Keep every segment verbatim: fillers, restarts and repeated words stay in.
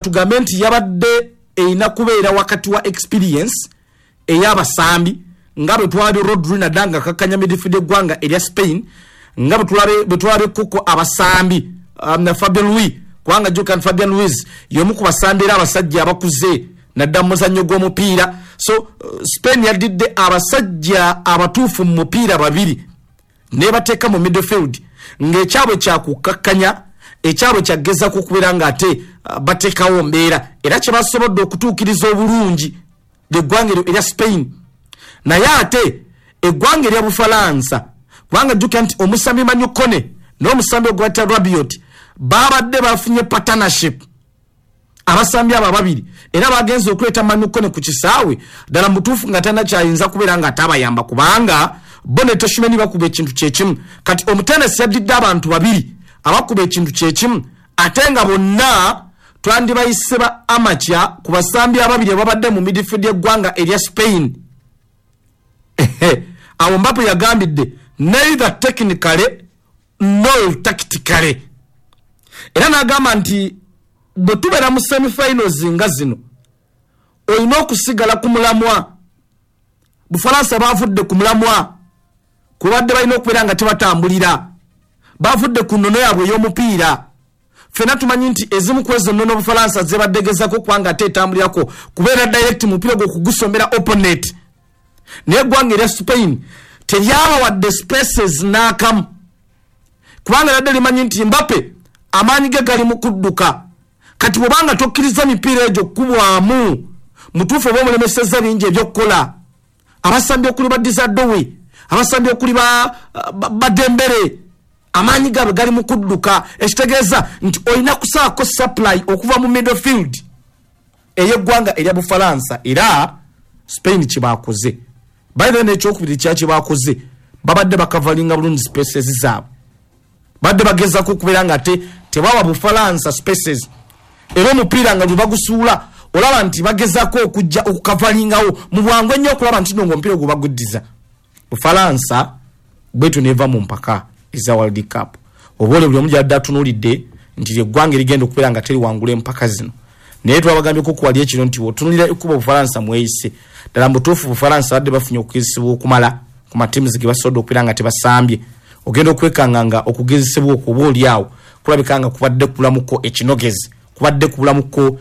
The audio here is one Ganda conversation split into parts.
tugambe nti yabadde eina kubeera wakati wa experience ey'abasambi nga bwe twali Rodri Nadanga kakanya midfield eggwanga erya Spain nga bwe twali kuko abasambi um, na Fabian Ruiz kubanga Jokan Fabian Ruiz y'omu ku basambi era abasajja abakuze nadda mu muzannyo gw'omupiira. So uh, Spain yadidde abasajja abatuufu mu mupiira babiri nebateeka mu midfield ng'ekyabwe kyakukakkanya ekyabwe kyageza kukubeera ng'ate uh, bateekawo mbeera era kye basobodde okutuukiriza obulungi eggwanga erya Spain. Naye ate eggwanga erya Bufalansa kubanga jjuka nti omusambi Manu Kone n'omusambi ogwata Rabiot babadde bafunye partnership abasambi aba babiri era bagenze okuleeta Manu Kone ku kisaawe ddala mutuufu nga tana kyayinza kubeera nga atabayamba kubanga Bonnet Shumeni bakuba ekintu kyekimu kati omutenesi yaddidde abantu babiri abakuba ekintu kyekimu ate nga bonna twandibayise ba amateur ku basambi ababiri ababadde mu midfield y'eggwanga erya Spain. Awo Mbappe yagambidde neither technically nor tactically era n'agamba nti bwe tubeera mu semi-finals nga zino olina okusigala ku mulamwa. Bufalansa baavudde ku mulamwa kubadde balina okubeera nga tebatambulira baavudde ku nnono yaabwe ey'omupiira. Fena tumanyi nti ezimu ku ezo nnono Bufalansa zebaddegezako kubanga ate etambulirako kubeera direct mupiira gwo kugusomera opponent. Naye eggwanga erya Spain teryaba wadde spaces n'akamu kubanga ladde limanyi nti Mbappe amaanyi ge gali mu kudduka kati bwobanga tokkiriza mipiira egyo kubwamu mutuufu oba omulemeseza bingi ebyokukola. Abasambi okuli ba Dizadowe abasambi okuli ba, ba, ba Dembele amaanyi gabe gali mu kudduka ekitegeeza nti olina kusaako supply okuva mu midfield ey'eggwanga erya Bufalansa era Spain kibaakoze. By the way ekyokubiri kyaki bakoze babadde bakavalinga bulungi spaces zaabwe badde bagezako okubeera nga te tebawa Bufalansa spaces era omupiira nga gwe bagusuula olaba nti bagezako okujja okukavalingawo mu bwangu ennyo okulaba nti nongo omupiira gwe baguddiza. Bufalansa bwetu neva mu mpaka eza World Cup obole buli omu gyadde atunuulidde nti eggwanga erigenda okubeera nga teri wangula empaka zino naye twabagambyeko kuwali ekiro nti otunulira ekuba Bufalansa mweyise ddala mutuufu Bufalansa badde bafunye okugezesebwa okumala ku matimuzi ge basobodde okubeera nga tebasambye ogenda okwekanganga okugezesebwa okuba oliawo kulabika nga kubadde kubulamuko ekinogezi kubadde kubulamuko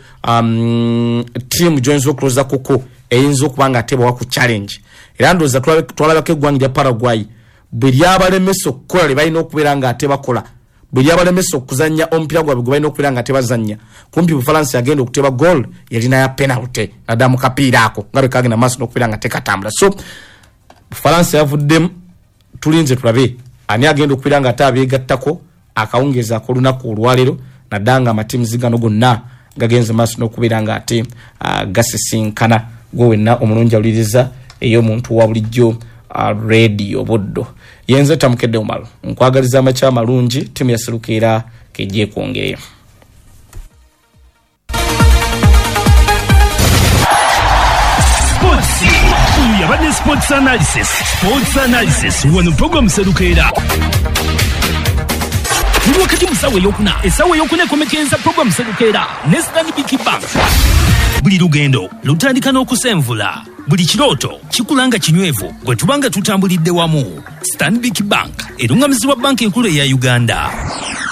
um, tiimu gy'oyinza okuloza kuko eyinza okuba nga ateebwawa ku challenge era ndowooza twalabako eggwanga lya Paraguay bwe lyabalemesa okukola lye balina okubeera nga ate bakola bwe lyabalemesa okuzannya omupiira gwabwe gwe balina okubeera nga tebazannya kumpi Bufalansa yagenda okuteeba goal yalina ya penalty nadda mu kapiira ako nga bwe kagenda maaso n'okubeera nga tekatambula. So Bufalansa yavuddemu tulinze tulabe ani agenda okubeera nga ate abeegattako akawungeeza ak'olunaku olwaleero nadda nga amatiimuzi gano gonna gagenze maaso n'okubeera nga ate uh, gasisinkana gwe wenna omulungi awuliriza ey'omuntu wa bulijjo uh, radio Buddo yenze tamukedde umalo nkwagaliza amacha malungi timu ya Serukira keje kwongereyo. Sports yabadde sports analysis sports analysis wano program Serukira Ni wakati musawe yokuna esawe yokuna komekenza program Serukira ne Stanbic Bank buli lugendo lutandika n'okusenvula buli kiroto kikulanga kinywevu gwe tubanga tutambulidde wamu. Stanbic Bank erungamizibwa banki enkulu ya Uganda.